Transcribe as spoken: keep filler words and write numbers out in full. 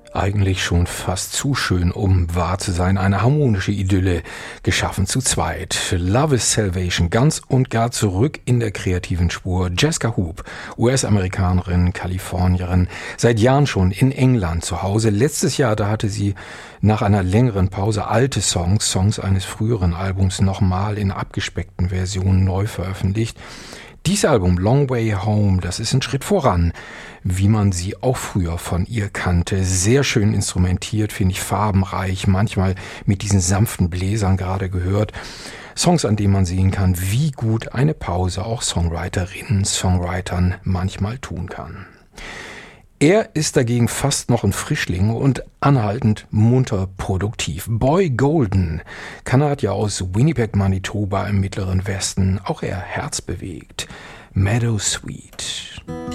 Eigentlich schon fast zu schön, um wahr zu sein. Eine harmonische Idylle, geschaffen zu zweit. Love is Salvation, ganz und gar zurück in der kreativen Spur. Jessica Hoop, U S-Amerikanerin, Kalifornierin, seit Jahren schon in England zu Hause. Letztes Jahr, da hatte sie nach einer längeren Pause alte Songs, Songs eines früheren Albums, nochmal in abgespeckten Versionen neu veröffentlicht. Dieses Album, Long Way Home, das ist ein Schritt voran, wie man sie auch früher von ihr kannte. Sehr schön instrumentiert, finde ich, farbenreich, manchmal mit diesen sanften Bläsern gerade gehört. Songs, an denen man sehen kann, wie gut eine Pause auch Songwriterinnen, Songwritern manchmal tun kann. Er ist dagegen fast noch ein Frischling und anhaltend munter produktiv. Boy Golden, Kanadier aus Winnipeg, Manitoba im mittleren Westen, auch er herzbewegt. Meadow Sweet.